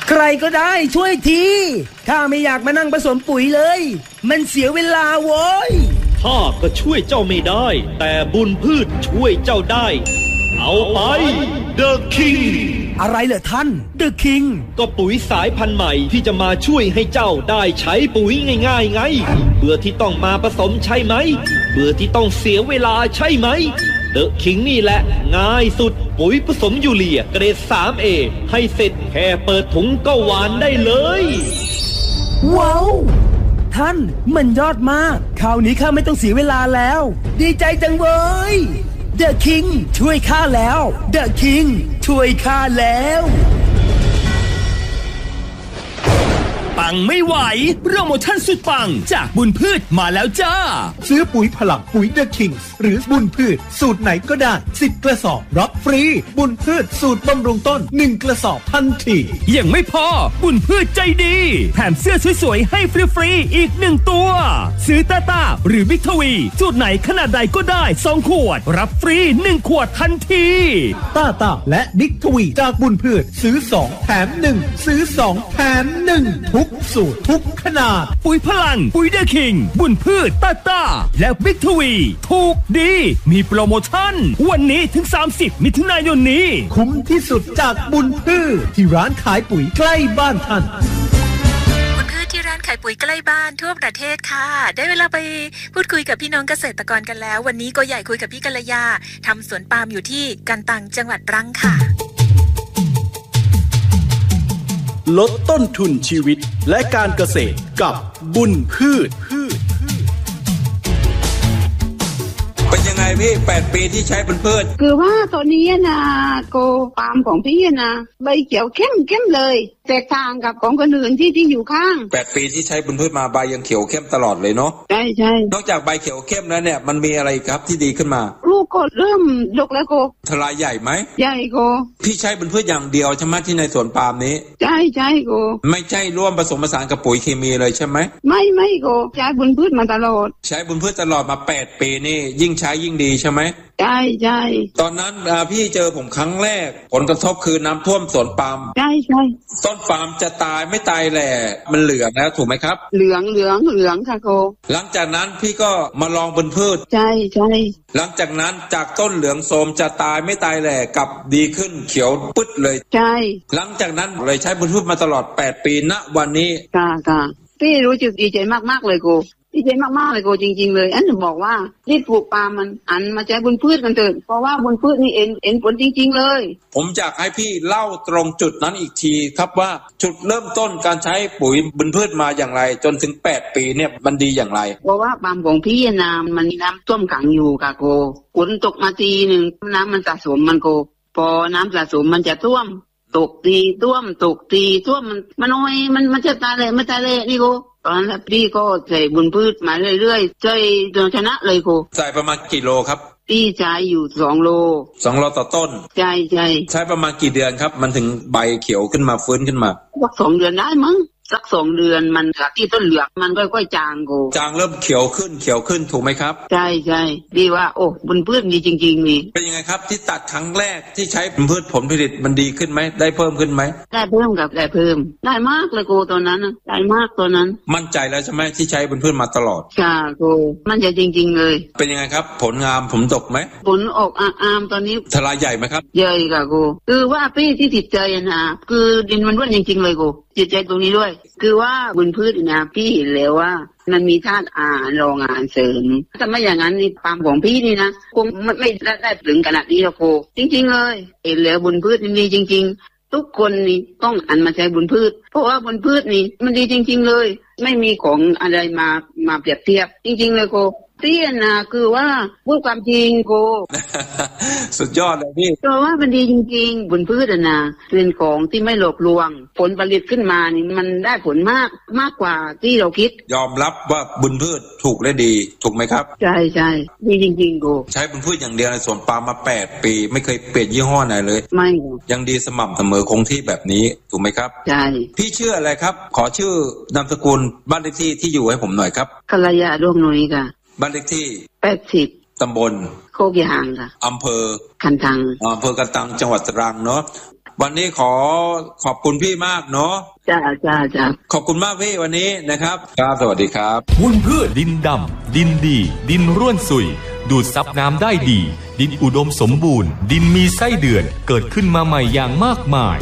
ใครก็ได้ช่วยทีข้าไม่อยากมานั่งผสมปุ๋ยเลยมันเสียเวลาโว้ยข้าก็ช่วยเจ้าไม่ได้แต่บุญพืชช่วยเจ้าได้เอาไป The King อะไรเหรอท่าน The King ก็ปุ๋ยสายพันธุ์ใหม่ที่จะมาช่วยให้เจ้าได้ใช้ปุ๋ยง่ายๆไงเบื่อที่ต้องมาผสมใช่ไหมเบื่อที่ต้องเสียเวลาใช่ไหม The King นี่แหละง่ายสุดปุ๋ยผสมยูเรียเกรด 3A ให้เสร็จแค่เปิดถุงก็หวานได้เลยว้าวท่านมันยอดมากคราวนี้ข้าไม่ต้องเสียเวลาแล้วดีใจจังเว้ย The King ช่วยข้าแล้ว The King ช่วยข้าแล้วปังไม่ไหวโปรโมชั่นสุดปังจากบุญพืชมาแล้วจ้าซื้อปุ๋ยพลังปุ๋ย The King หรือบุญพืชสูตรไหนก็ได้10 กระสอบรับฟรีบุญพืชสูตรบำรุงต้น1 กระสอบทันทียังไม่พอบุญพืชใจดีแถมเสื้อสวยๆให้ฟรีๆอีก1ตัวซื้อต้าหรือบิ๊กทวีสูตรไหนขนาดใดก็ได้2 ขวดรับฟรี1 ขวดทันทีต้าและบิ๊กทวีจากบุญพืชซื้อ2แถม1ซื้อ2แถม1ทุกสูตรทุกขนาดปุ๋ยพลังปุ๋ยเดอะคิงบุญพืชต้าและบิ๊กทวีถูกดีมีโปรโมชั่นวันนี้ถึง30 มิถุนายนนี้คุ้มที่สุดจากบุญพืชที่ร้านขายปุ๋ยใกล้บ้านท่านบุญพืชที่ร้านขายปุ๋ยใกล้บ้านทั่วประเทศค่ะได้เวลาไปพูดคุยกับพี่น้องเกษตรกรกันแล้ววันนี้ก็ใหญ่คุยกับพี่กัลยาทำสวนปาล์มอยู่ที่กันตังจังหวัดตรังค่ะลดต้นทุนชีวิตและการเกษตรกับบุญพืชเป็นยังไงพี่8 ปีที่ใช้บุญพืชคือว่าตอนนี้นะโกปาล์มของพี่นะใบเขียวเข้มเลยแตกต่างกับของคนอื่นที่อยู่ข้าง 8 ปีที่ใช้บุญพืชมาใบยังเขียวเข้มตลอดเลยเนาะใช่นอกจากใบเขียวเข้มแล้วเนี่ยมันมีอะไรครับที่ดีขึ้นมาลูกก็เริ่มดกแล้วโกทลายใหญ่ไหมใหญ่โกพี่ใช้บุญพืชอย่างเดียวใช่ไหมที่ในสวนปาล์มนี้ใช่โกไม่ใช่ร่วมผสมผสานกับปุ๋ยเคมีเลยใช่ไหมไม่โกใช้บุญพืชมาตลอดใช้บุญพืชตลอดมา8 ปีนี่ยิ่งใช้ยิ่งดีใช่ไหมใช่ตอนนั้นพี่เจอผมครั้งแรกผลกระทบคือน้ำท่วมสวนปาล์มใช่ต้นปาล์มจะตายไม่ตายแหละมันเหลืองแล้วถูกไหมครับเหลืองค่ะโกหลังจากนั้นพี่ก็มาลองบุญพืชใช่หลังจากนั้นจากต้นเหลืองโทรมจะตายไม่ตายแหละกลับดีขึ้นเขียวปึ๊ดเลยใช่หลังจากนั้นเลยใช้บุญพืชมาตลอด8 ปีณวันนี้ค่ะพี่รู้สึกดีใจมากๆเลยโกดีใจมากๆเลยโกจริงๆเลยอันหนูบอกว่าที่ปลูกปาล์มมันอันมาใช้บุญพืชกันเถิดเพราะว่าบุญพืชนี่เอ็นผลจริงๆเลยผมอยากให้พี่เล่าตรงจุดนั้นอีกทีครับว่าจุดเริ่มต้นการใช้ปุ๋ยบุญพืชมาอย่างไรจนถึง8 ปีเนี่ยมันดีอย่างไรเพราะว่าปาล์มของพี่น้ำมันมีน้ำท่วมขังอยู่ค่ะโกฝนตกมาทีนึงน้ำมันสะสมมันโกพอน้ำสะสมมันจะท่วมตกทีท่วมตกทีท่วมมันน้อยมันจะตายเลยไม่ตายเลยนี่โกตอนนั้นพี่ก็ใส่บุญพืชมาเรื่อยๆใส่จนชนะเลยโกใส่ประมาณกี่โลครับพี่ใช้อยู่2 โลต่อต้นใช่ใช้ประมาณกี่เดือนครับมันถึงใบเขียวขึ้นมาฟื้นขึ้นมาสัก2 เดือนได้มั้งสัก2 เดือนมันจากที่ต้นเหลืองมันค่อยๆจางโกจางเริ่มเขียวขึ้นถูกไหมครับใช่ดีว่าโอ้บุญพืชดีจริงๆนี่เป็นยังไงครับที่ตัดครั้งแรกที่ใช้บุญพืชผลผลิตมันดีขึ้นไหมได้เพิ่มขึ้นไหมได้เพิ่มกับได้เพิ่มได้มากเลยโกตอนนั้นได้มากตอนนั้นมั่นใจแล้วใช่ไหมที่ใช้บุญพืชมาตลอดค่ะโกมั่นใจจริงๆเลยเป็นยังไงครับผลงามผลดกไหมผลออกอามตอนนี้ทลายใหญ่ไหมครับใหญ่ค่ะโกคือว่าพี่ที่ติดใจนะคือดินมันร่วนจริงๆเลยโกจิตใจตรงนี้ด้วยคือว่าบุญพืชนะพี่เห็นแล้วว่ามันมีธาตุอาหารรองอาหารเสริมถ้าไม่อย่างนั้นนี่ปาล์มของพี่นี่นะคงไม่ได้ถึงขนาดนี้หรอกโกจริงๆเลยเห็นแล้วบุญพืชมันดีจริงๆทุกคนนี่ต้องหันมาใช้บุญพืชเพราะว่าบุญพืชนี่มันดีจริงๆเลยไม่มีของอะไรมาเปรียบเทียบจริงๆเลยโกเตี้ยนะคือว่าพูดความจริงโกสุดยอดเลยพี่เพราะว่ามันดีจริงๆบุญพืชนะเป็นของที่ไม่หลอกลวงผลผลิตขึ้นมานี่มันได้ผลมากกว่าที่เราคิดยอมรับว่าบุญพืชถูกและดีถูกไหมครับใช่ดีจริงๆโกใช้บุญพืชอย่างเดียวในสวนปาล์มมา8 ปีไม่เคยเปลี่ยนยี่ห้อไหนเลยไม่ยังดีสม่ำเสมอคงที่แบบนี้ถูกไหมครับใช่พี่ชื่ออะไรครับขอชื่อนามสกุลบ้านเลขที่อยู่ให้ผมหน่อยครับกัลยาดวงน้อยค่ะบ้านเลขที่ 80 ตำบลโคกยางค่ะอำเภอกันตังอำเภอกันตังจังหวัดตรังเนาะวันนี้ขอบคุณพี่มากเนาะจ้าขอบคุณมากพี่วันนี้นะครับครับสวัสดีครับวุ้นพืชดินดำดินดีดินร่วนสุยดูดซับน้ำได้ดีดินอุดมสมบูรณ์ดินมีไส้เดือนเกิดขึ้นมาใหม่อย่างมากมาย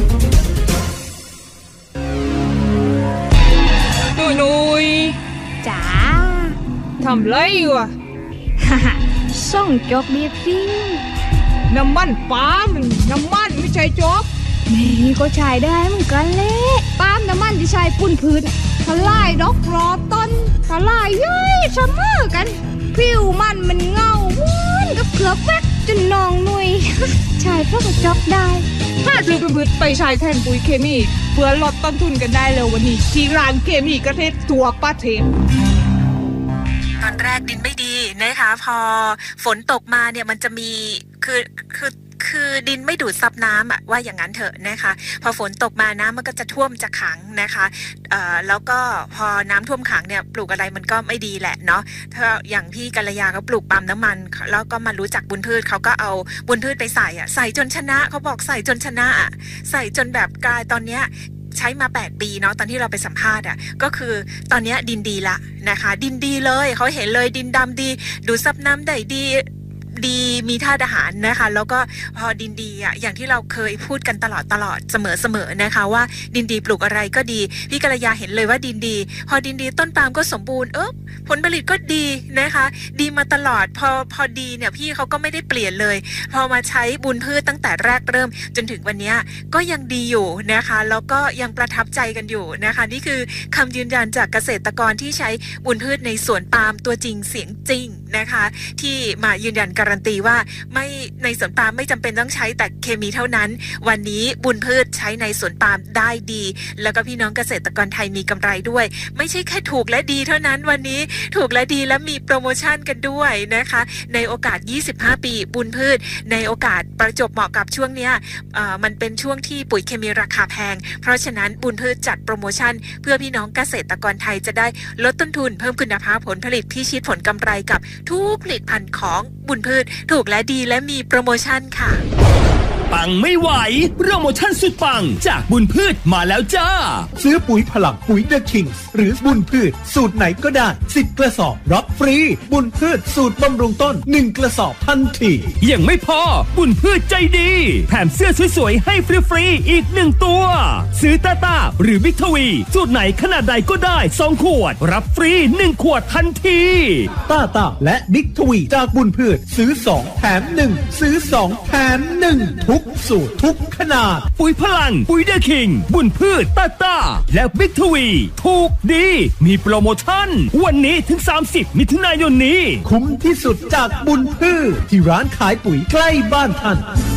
นุยจ๋าทำไรอยู่อ่ะส่งจกเบียฟิ้งน้ำมันปาล์มน้ำมันไม่ใช่จกนี่ก็ใช้ได้เหมือนกันแหละปาล์มน้ำมันที่ใช้ปุ่นพื้นทลายดอกรอต้นทลายย่อยเสมอกันผิวมันเงาม้วนกับเกลือแป๊กจนนองหนุ่ยใช้เพราะกระจกได้ถ้าซื้อพืชไปใช้แทนปุ๋ยเคมีเพื่อลดต้นทุนกันได้เลยวันนี้ที่ร้านเคมีกระเทศทั่วประเทศตอนแรกดินไม่ดีนะคะพอฝนตกมาเนี่ยมันจะมีคือดินไม่ดูดซับน้ำอะว่าอย่างนั้นเถอะนะคะพอฝนตกมาน้ำมันก็จะท่วมจะขังนะคะแล้วก็พอน้ำท่วมขังเนี่ยปลูกอะไรมันก็ไม่ดีแหละเนาะถ้าอย่างพี่กัลยาเขาปลูกปาล์มน้ำมันแล้วก็มารู้จักบุญพืชเขาก็เอาบุญพืชไปใส่จนชนะเขาบอกใส่จนชนะใส่จนแบบกลายตอนเนี้ยใช้มา8ปีเนาะตอนที่เราไปสัมภาษณ์ก็คือตอนนี้ดินดีละนะคะดินดีเลยเขาเห็นเลยดินดำดีดูดซับน้ำได้ดีมีธาตุอาหารนะคะแล้วก็พอดินดีอย่างที่เราเคยพูดกันตลอดเสมอนะคะว่าดินดีปลูกอะไรก็ดีพี่กัลยาเห็นเลยว่าดินดีพอดินดีต้นปาล์มก็สมบูรณ์ผลผลิตก็ดีนะคะดีมาตลอดพอดีเนี่ยพี่เขาก็ไม่ได้เปลี่ยนเลยพอมาใช้บุญพืชตั้งแต่แรกเริ่มจนถึงวันนี้ก็ยังดีอยู่นะคะแล้วก็ยังประทับใจกันอยู่นะคะนี่คือคำยืนยันจากเกษตรกรที่ใช้บุญพืชในสวนปาล์มตัวจริงเสียงจริงนะคะที่มายืนยันการันตีว่าไม่ในสวนปาล์มไม่จำเป็นต้องใช้แต่เคมีเท่านั้นวันนี้บุญพืชใช้ในสวนปาล์มได้ดีแล้วก็พี่น้องเกษตรกรไทยมีกำไรด้วยไม่ใช่แค่ถูกและดีเท่านั้นวันนี้ถูกและดีและมีโปรโมชั่นกันด้วยนะคะในโอกาส25ปีบุญพืชในโอกาสประจวบเหมาะกับช่วงเนี้ยมันเป็นช่วงที่ปุ๋ยเคมีราคาแพงเพราะฉะนั้นบุญพืชจัดโปรโมชั่นเพื่อพี่น้องเกษตรกรไทยจะได้ลดต้นทุนเพิ่มคุณภาพผลผลิตพิชิตผลกำไรกับทุกผลิตภัณฑ์ของบุญพืชถูกและดีและมีโปรโมชั่นค่ะปังไม่ไหวโปรโมชั่นสุดปังจากบุญพืชมาแล้วจ้าซื้อปุ๋ยพลังปุ๋ยเดอะคิงส์หรือบุญพืชสูตรไหนก็ได้10กระสอบรับฟรีบุญพืชสูตรบำรุงต้น1กระสอบทันทียังไม่พอบุญพืชใจดีแถมเสื้อสวยๆให้ฟรีๆอีก1ตัวซื้อต้าหรือบิ๊กทวีสูตรไหนขนาดใดก็ได้2ขวดรับฟรี1ขวดทันทีต้าและบิ๊กทวีจากบุญพืชซื้อ2แถม1ซื้อ2แถม1ทุกสูตรทุกขนาดปุ๋ยพลังปุ๋ยเดอะคิงบุญพืชต้าและบิ๊กทวีถูกดีมีโปรโมชั่นวันนี้ถึง30มิถุนายนนี้คุ้มที่สุดจากบุญพืชที่ร้านขายปุ๋ยใกล้บ้านท่าน